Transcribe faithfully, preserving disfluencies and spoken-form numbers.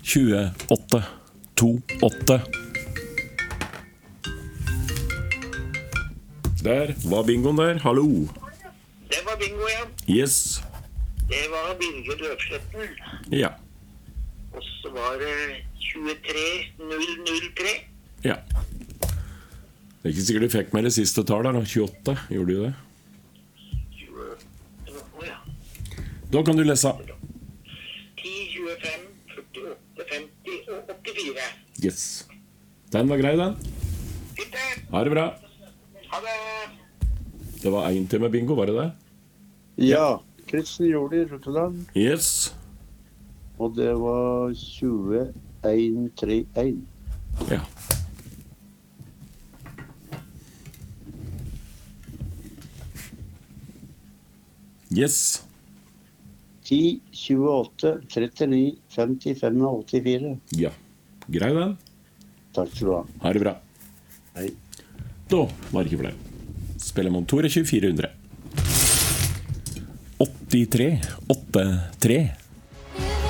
tjueåtte tjueåtte. Der var bingoen der, hallo. Det var bingo, ja. Yes. Det var Birger Løvsletten. Ja. Og så var det tjuetre null null tre. Ja. Det er ikke sikkert du fikk med det siste tallet da, tjueåtte, gjorde du det? tjue, oh, ja. Da kan du lese. ti, tjuefem, førtiåtte, femti og åttifire. Yes. Den var grei, den. Fint det. Ha det bra. Ha det. Det var en til med bingo, var det det? Ja, Kristen gjorde det i Rotterdam, Yes. og det var tjueen trettien. Ja. Yes. ti, tjueåtte, trettini, femtifem og åttifire. Ja. Grei den. Takk skal du ha. Ha det bra. Hei. Da var det ikke flere. Spiller man Tore tjuefire hundre. åttitre åttitre